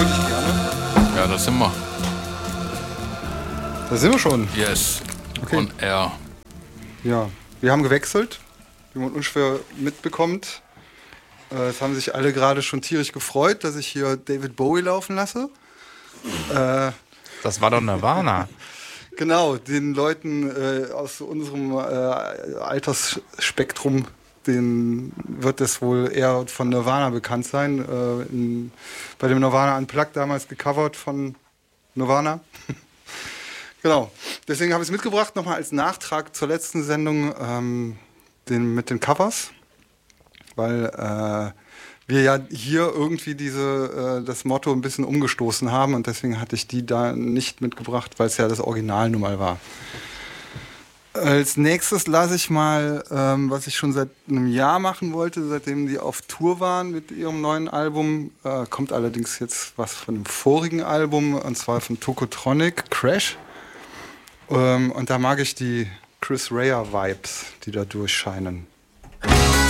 Würde ich gerne. Ja, da sind wir. Da sind wir schon. Yes. Okay. On air. Ja, wir haben gewechselt, wie man unschwer mitbekommt. Es haben sich alle gerade schon tierisch gefreut, dass ich hier David Bowie laufen lasse. Das war doch Nirvana. Genau, den Leuten aus unserem Altersspektrum, denen wird es wohl eher von Nirvana bekannt sein. Bei dem Nirvana Unplugged damals gecovert von Nirvana. Genau, deswegen habe ich es mitgebracht, nochmal als Nachtrag zur letzten Sendung mit den Covers, weil wir ja hier irgendwie das Motto ein bisschen umgestoßen haben und deswegen hatte ich die da nicht mitgebracht, weil es ja das Original nun mal war. Als nächstes lasse ich mal, was ich schon seit einem Jahr machen wollte, seitdem die auf Tour waren mit ihrem neuen Album, kommt allerdings jetzt was von dem vorigen Album, und zwar von Tokotronic, Crash. Und da mag ich die Chris Rea-Vibes, die da durchscheinen.